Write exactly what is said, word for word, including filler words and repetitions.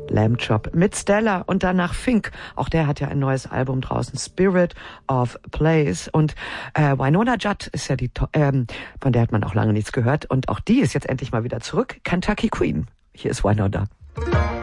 Lamb Chop mit Stella und danach Fink. Auch der hat ja ein neues Album draußen, Spirit of Place. Und äh, Wynonna Judd ist ja die, ähm, von der hat man auch lange nichts gehört. Und auch die ist jetzt endlich mal wieder zurück. Kentucky Queen. Hier ist Wynonna.